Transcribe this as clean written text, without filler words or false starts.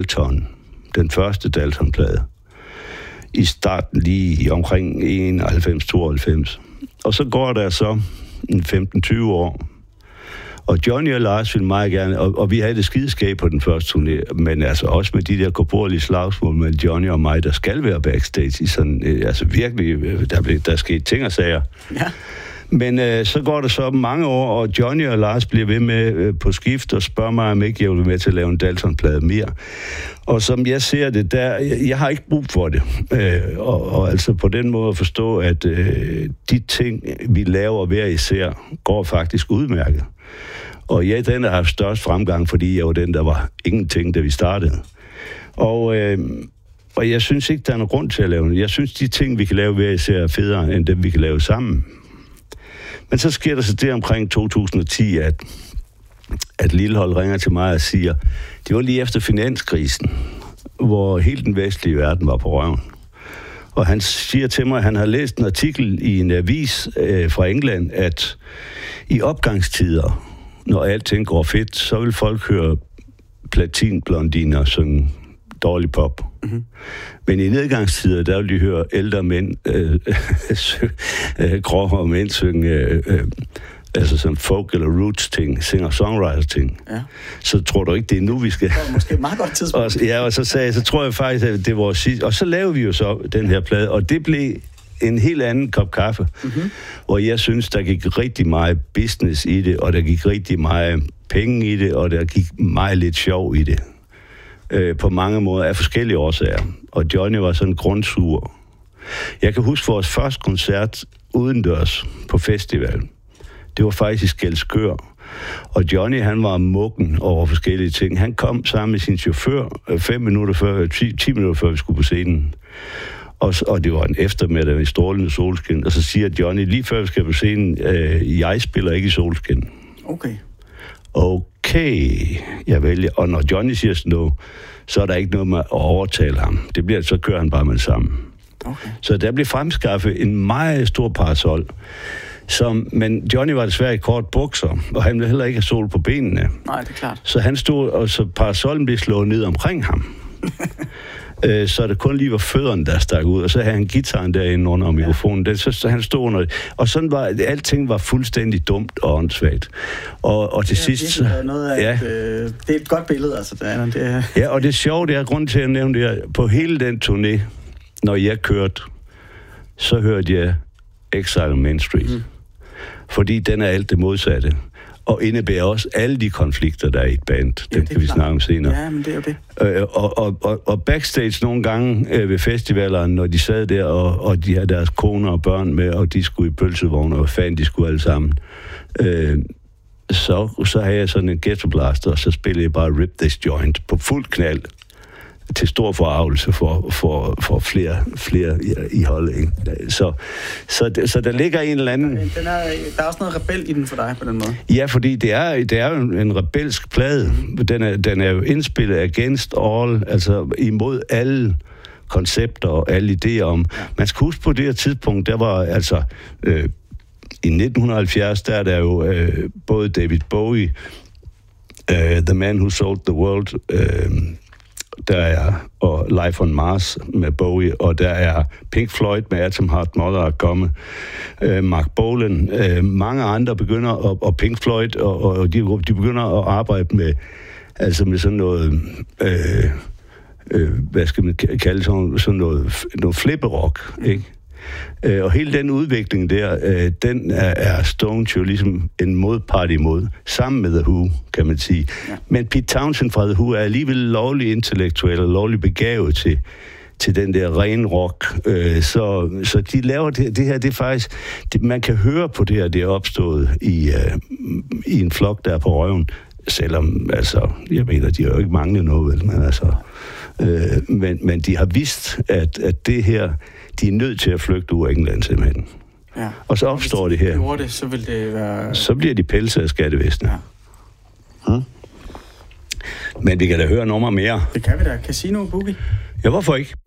Dalton, den første Dalton-plade, i starten lige omkring 91-92. Og så går der så 15-20 år, og Johnny og Lars ville meget gerne, og vi havde det skideskab på den første turné, men altså også med de der korporlige slagsmål med Johnny og mig, der skal være backstage i sådan, altså virkelig, der skete ting og sager. Ja. Men så går det så mange år, og Johnny og Lars bliver ved med på skift og spørger mig, om ikke jeg vil være med til at lave en Dalton-plade mere. Og som jeg ser det, jeg har ikke brug for det. Og altså på den måde at forstå, at de ting, vi laver hver især, går faktisk udmærket. Og ja, den har haft størst fremgang, fordi jeg var den, der var ingenting, da vi startede. Og jeg synes ikke, der er nogen grund til at lave den. Jeg synes, de ting, vi kan lave hver især, er federe, end dem, vi kan lave sammen. Men så sker der så det omkring 2010, at Lillehold ringer til mig og siger, det var lige efter finanskrisen, hvor hele den vestlige verden var på røven. Og han siger til mig, at han har læst en artikel i en avis fra England, at i opgangstider, når alting går fedt, så vil folk høre platinblondiner synge dårlig pop. Mm-hmm. Men i nedgangstider, der vil de høre ældre mænd, gråhårede mænd synge, altså sådan folk eller roots ting, singer-songwriter ting. Ja. Så tror du ikke, det er nu, vi skal... Det var måske et meget godt tidspunkt. Og så tror jeg faktisk, at det var sidst. Og så lavede vi jo så den her plade, og det blev en helt anden kop kaffe, hvor jeg synes, der gik rigtig meget business i det, og der gik rigtig meget penge i det, og der gik meget lidt sjov i det. På mange måder af forskellige årsager. Og Johnny var sådan grundsuger. Jeg kan huske vores første koncert udendørs på festival. Det var faktisk i Skælskør. Og Johnny, han var muggen over forskellige ting. Han kom sammen med sin chauffør 10 minutter før vi skulle på scenen. Og det var en eftermiddag med strålende solskin. Og så siger Johnny, lige før vi skal på scenen, jeg spiller ikke i solskin. Okay, jeg vælger. Og når Johnny siger sådan noget, så er der ikke noget med at overtale ham. Så kører han bare med det samme. Okay. Så der blev fremskaffet en meget stor parasol. Men Johnny var desværre i kort bukser, og han ville heller ikke have sol på benene. Nej, det er klart. Så han stod, og så parasollen blev slået ned omkring ham. Så det kun lige var fødderne, der stak ud, og så havde han guitaren derinde under mikrofonen. Så han stod under det. Og sådan var alting var fuldstændig dumt og åndssvagt. Og til sidst... det er et godt billede, altså. Det. Ja, og det sjove, det er grund til at nævne det her. På hele den turné, når jeg kørte, så hørte jeg Exile on Main Street. Fordi den er alt det modsatte. Og indebærer også alle de konflikter, der er i et band. Den kan vi snakke om senere. Ja, men det er jo det. Og backstage nogle gange ved festivalerne, når de sad der, og de havde deres koner og børn med, og de skulle i pølsevogne, og fanden de skulle alle sammen, så havde jeg sådan en ghettoblaster, og så spillede jeg bare Rip This Joint på fuld knald, til stor forarvelse for flere i holdet. Ikke? Så der ligger en eller anden... Der er også noget rebel i den for dig på den måde. Ja, fordi det er jo en rebelsk plade. Den er jo indspillet against all, altså imod alle koncepter og alle idéer om... Ja. Man skal huske på det her tidspunkt, der var altså... I 1970, der er der jo både David Bowie, The Man Who Sold the World... der er og Life on Mars med Bowie, og der er Pink Floyd med Atom Heart Mother at komme. Mark Bolan, mange andre begynder, og Pink Floyd, og de begynder at arbejde med, altså med sådan noget, hvad skal man kalde sådan noget flipperrock, ikke? Og hele den udvikling der, den er Stones jo ligesom en modpart imod, sammen med The Who, kan man sige. Ja. Men Pete Townshend fra The Who er alligevel lovlig intellektuel og lovlig begavet til den der ren rock. Så de laver det her, det er faktisk... man kan høre på det her, det er opstået i en flok, der er på røven. Selvom, altså, jeg mener, de har jo ikke manglet noget, vel, men altså... Men de har vidst, at det her... De er nødt til at flygte ud af England, simpelthen. Ja. Og så opstår det her. Hvis de det, så vil det være... Så bliver de pelset af skattevæsenet. Ja. Men vi kan da høre nummer mere. Det kan vi da. Casino Boogie. Ja, hvorfor ikke?